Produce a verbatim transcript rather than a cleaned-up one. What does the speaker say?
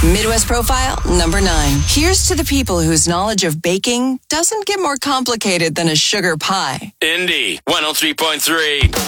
Midwest Profile, number nine. Here's to the people whose knowledge of baking doesn't get more complicated than a sugar pie. Indy one oh three point three.